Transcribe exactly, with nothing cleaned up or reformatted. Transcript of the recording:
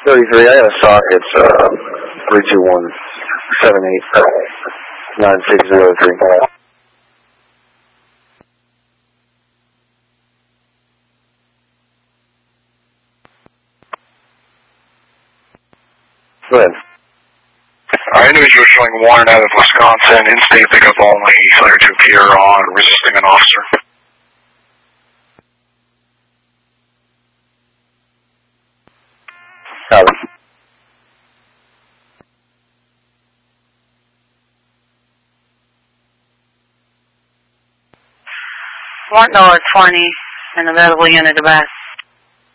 thirty-three, I got a stock. It's uh, three two one seven eight nine six zero three. Go ahead. Our individual showing warrant out of Wisconsin, in-state pickup only, failure to appear on resisting an officer. Copy. Warrant number twenty, and available unit to back.